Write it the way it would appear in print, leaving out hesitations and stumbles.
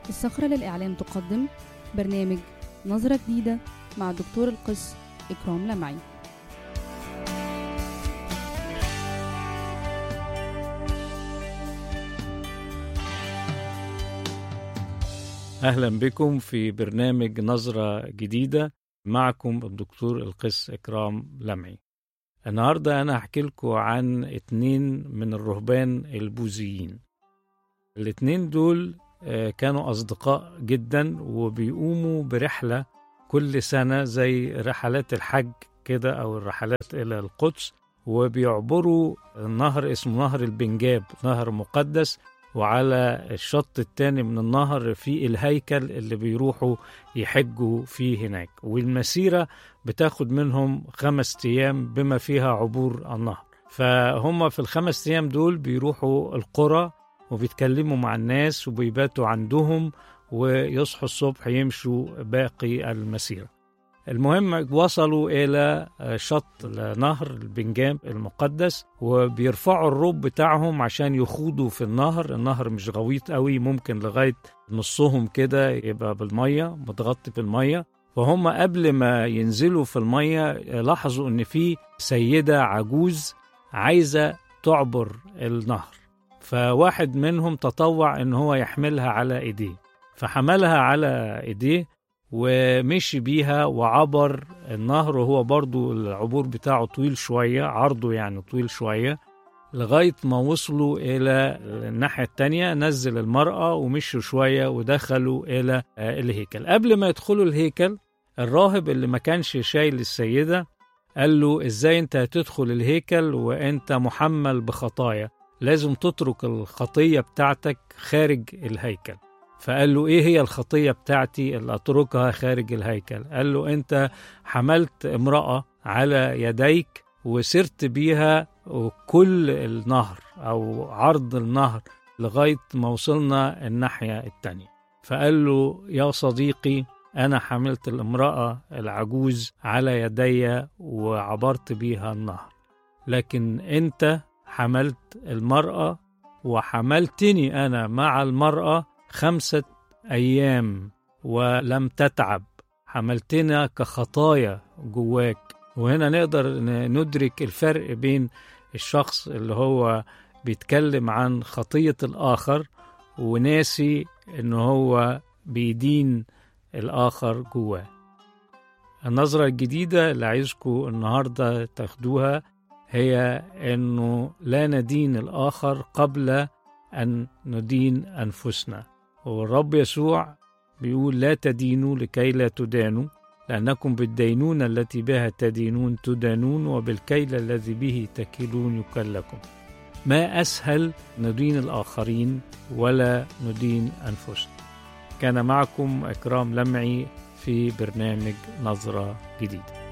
الصخرة للإعلام تقدم برنامج نظرة جديدة مع الدكتور القس إكرام لمعي. أهلا بكم في برنامج نظرة جديدة. معكم الدكتور القس إكرام لمعي. النهاردة أنا هحكي لكم عن 2 من الرهبان البوذيين. الاتنين دول كانوا أصدقاء جدا، وبيقوموا برحلة كل سنة زي رحلات الحج كده أو الرحلات إلى القدس، وبيعبروا النهر اسمه نهر البنجاب، نهر مقدس، وعلى الشط التاني من النهر في الهيكل اللي بيروحوا يحجوا فيه هناك. والمسيرة بتاخد منهم 5 أيام بما فيها عبور النهر. فهم في ال5 أيام دول بيروحوا القرى وبيتكلموا مع الناس وبيباتوا عندهم، ويصحوا الصبح يمشوا باقي المسيرة. المهم وصلوا إلى شط نهر البنجام المقدس، وبيرفعوا الروب بتاعهم عشان يخوضوا في النهر. النهر مش غويط قوي، ممكن لغاية نصهم كده يبقى بالمية، متغطي بالمية. فهم قبل ما ينزلوا في المية لاحظوا ان في سيدة عجوز عايزة تعبر النهر، فواحد منهم تطوع ان هو يحملها على ايديه، فحملها على ايديه ومشي بيها وعبر النهر، وهو برضو العبور بتاعه طويل شوية، عرضه يعني طويل شوية، لغاية ما وصلوا إلى الناحية التانية. نزل المرأة ومشوا شوية ودخلوا إلى الهيكل. قبل ما يدخلوا الهيكل، الراهب اللي ما كانش شايل السيدة قال له: إزاي أنت هتدخل الهيكل وأنت محمل بخطايا؟ لازم تترك الخطية بتاعتك خارج الهيكل. فقال له: إيه هي الخطية بتاعتي اللي أتركها خارج الهيكل؟ قال له: أنت حملت امرأة على يديك وسرت بيها كل النهر أو عرض النهر لغاية ما وصلنا الناحية التانية. فقال له: يا صديقي، أنا حملت الامرأة العجوز على يدي وعبرت بيها النهر، لكن أنت حملت المرأة وحملتني أنا مع المرأة 5 أيام ولم تتعب، حملتنا كخطايا جواك. وهنا نقدر ندرك الفرق بين الشخص اللي هو بيتكلم عن خطية الآخر وناسي إنه هو بيدين الآخر جواه. النظرة الجديدة اللي عايزكم النهاردة تاخدوها هي إنه لا ندين الآخر قبل أن ندين أنفسنا. والرب يسوع بيقول: لا تدينوا لكي لا تدانوا، لأنكم بالدينونة التي بها تدينون تدانون، وبالكيل الذي به تكيلون يكل لكم. ما أسهل ندين الآخرين ولا ندين أنفسنا. كان معكم إكرام لمعي في برنامج نظرة جديدة.